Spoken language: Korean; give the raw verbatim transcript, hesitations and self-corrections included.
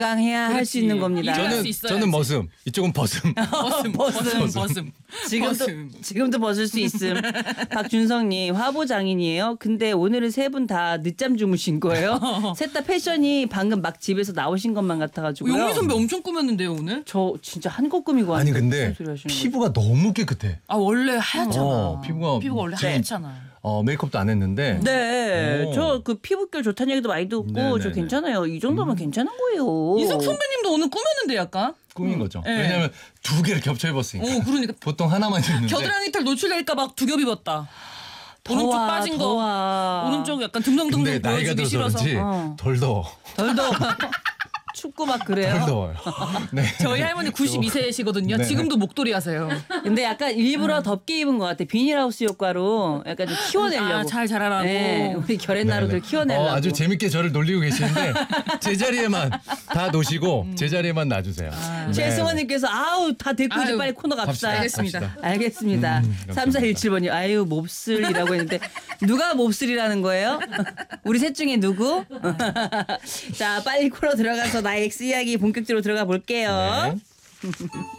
강해야 할 수 있는 겁니다. 일어날 저는 수 있어야지. 저는 머슴, 이쪽은 버슴. 버슴, 버슴. 버슴, 버슴. 지금도 버슴. 지금도 벗을 수 있음. 박준성님 화보 장인이에요. 근데 오늘은 세 분 다 늦잠 주무신 거예요. 셋 다 패션이 방금 막 집에서 나오신 것만 같아가지고요. 용미 선배 엄청 꾸몄는데요 오늘? 저 진짜 한껏 꾸미고 아니 왔는데 근데 무슨 소리 하시는 거예요? 피부가 너무 깨끗해. 아 원래 하얗잖아. 어, 피부가 피부가 원래 지금- 하얗잖아. 어 메이크업도 안 했는데. 네, 오. 저 그 피부결 좋다는 얘기도 많이 듣고 네네네. 저 괜찮아요. 이 정도면 괜찮은 거예요. 이석 선배님도 오늘 꾸몄는데 약간. 꾸민 거죠. 네. 왜냐면 두 개를 겹쳐 입었으니까. 어 그러니까 보통 하나만 입는데. 겨드랑이 털 노출될까 막 두 겹 입었다. 오른쪽 더워, 빠진 거. 더워. 오른쪽 약간 근데 듬성듬성 나이가 보여주기 들어서 싫어서. 그런지 어. 덜 더워. 덜 더워. 춥고 막 그래요. 덜 더워요. 네. 저희 할머니 구십이 세시거든요. 네. 지금도 목도리 하세요. 근데 약간 일부러 덥게 입은 것 같아. 비닐하우스 효과로 약간 좀 키워내려고. 아, 잘 자라라고. 네, 우리 결앤나루들 네네. 키워내려고. 어, 아주 재밌게 저를 놀리고 계시는데 제자리에만 다 놓으시고 제자리에만 놔주세요. 네. 최승원님께서 아우 다 됐고 이제 아유, 빨리 코너 갑시다. 갑시다. 알겠습니다. 갑시다. 알겠습니다. 음, 감사합니다. 삼사일칠 번님 아유 몹쓸이라고 했는데 누가 몹쓸이라는 거예요? 우리 셋 중에 누구? 자 빨리 코너 들어가서 나의 엑스 이야기 본격적으로 들어가 볼게요. 네.